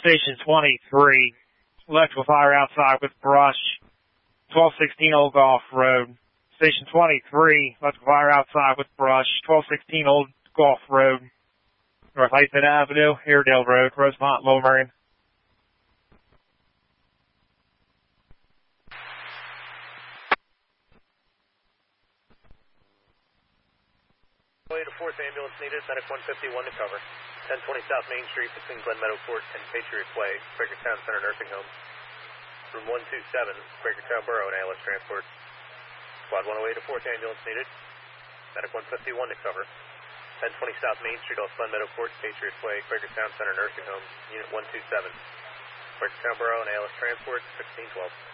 Station 23, electrical fire outside with brush, 1216 Old Golf Road. Station 23, electrical fire outside with brush, 1216 Old Golf Road, North Latham Avenue, Airedale Road, Rosemont, Lower Merion. To 4th ambulance needed, medic 151 to cover. 1020 South Main Street between Glen Meadow Court and Patriot Way, Quakertown Center Nursing Home. Room 127, Quakertown Borough and ALS transport. Squad 108 to 4th ambulance needed, medic 151 to cover. 1020 South Main Street off Glen Meadow Court, Patriot Way, Quakertown Center Nursing Home, Unit 127. Quakertown Borough and ALS transport, 1612.